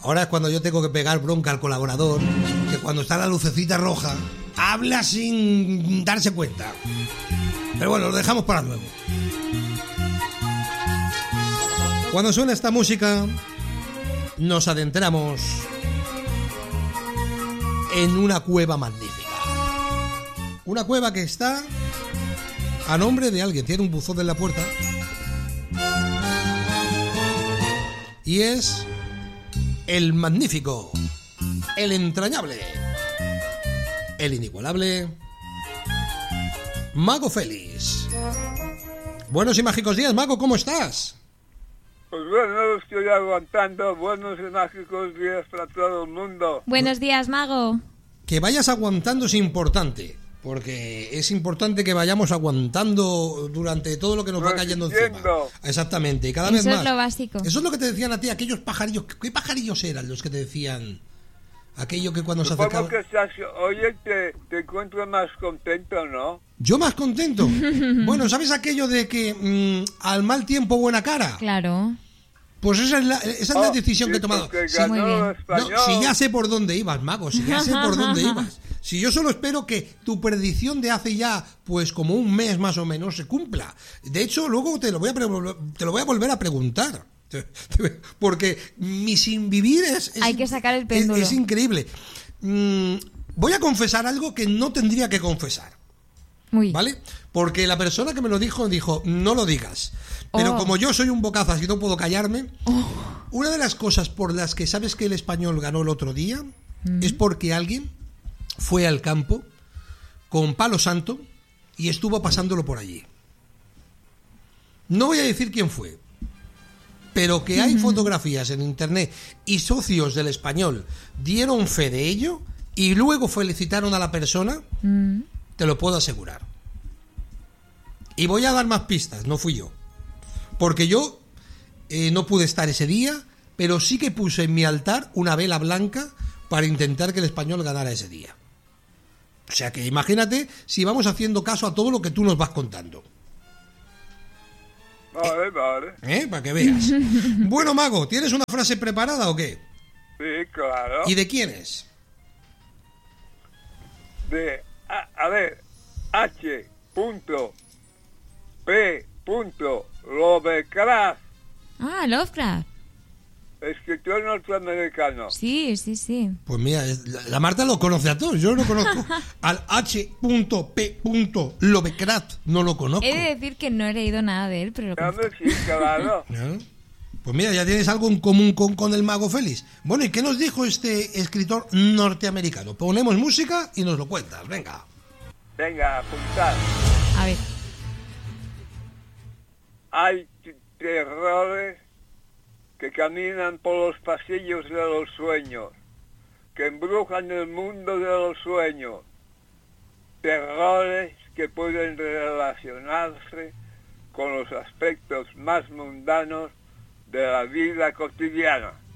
Ahora es cuando yo tengo que pegar bronca al colaborador, que cuando está la lucecita roja, habla sin darse cuenta. Pero bueno, lo dejamos para luego. Cuando suena esta música, nos adentramos en una cueva magnífica. Una cueva que está a nombre de alguien. Tiene un buzón en la puerta. Y es el magnífico, el entrañable, el inigualable Mago Félix. Buenos y mágicos días, Mago, ¿cómo estás? Pues bueno, estoy aguantando. Buenos y mágicos días para todo el mundo. Buenos días, Mago. Que vayas aguantando es importante, porque es importante que vayamos aguantando durante todo lo que nos va cayendo encima. Exactamente, y cada vez más. Eso es lo básico. Eso es lo que te decían a ti, aquellos pajarillos. ¿Qué pajarillos eran los que te decían? Aquello que cuando se acercaban... Que estás, oye, te encuentro más contento, ¿no? ¿Yo más contento? Bueno, ¿sabes aquello de que al mal tiempo buena cara? Claro. Pues esa es la decisión que he tomado. Sí, muy bien. No, si ya sé por dónde ibas, Mago, si ya sé por dónde ibas. Si yo solo espero que tu predicción de hace ya, pues como un mes más o menos, se cumpla. De hecho, luego te lo voy a volver a preguntar. Porque mi sin vivir es hay que sacar el péndulo. Es increíble. Voy a confesar algo que no tendría que confesar. Uy. ¿Vale? Porque la persona que me lo dijo, no lo digas. Pero como yo soy un bocazas y no puedo callarme, una de las cosas por las que sabes que el Español ganó el otro día es porque alguien fue al campo con palo santo y estuvo pasándolo por allí. No voy a decir quién fue, pero que hay fotografías en internet y socios del Español dieron fe de ello y luego felicitaron a la persona, te lo puedo asegurar. Y voy a dar más pistas, no fui yo. Porque yo no pude estar ese día, pero sí que puse en mi altar una vela blanca para intentar que el Español ganara ese día. O sea que imagínate si vamos haciendo caso a todo lo que tú nos vas contando. Vale. Para que veas. Bueno, Mago, ¿tienes una frase preparada o qué? Sí, claro. ¿Y de quién es? A ver, H.P. Lovecraft. Ah, Lovecraft. Escritor norteamericano. Sí. Pues mira, la Marta lo conoce a todos, yo no conozco. Al H.P. Lovecraft no lo conozco. He de decir que no he leído nada de él, pero lo conozco. Sí, claro. ¿No? Pues mira, ya tienes algo en común con el Mago Félix. Bueno, ¿y qué nos dijo este escritor norteamericano? Ponemos música y nos lo cuentas, venga. Venga, apuntar. A ver. Hay terrores que caminan por los pasillos de los sueños, que embrujan el mundo de los sueños. Terrores que pueden relacionarse con los aspectos más mundanos de la vida cotidiana.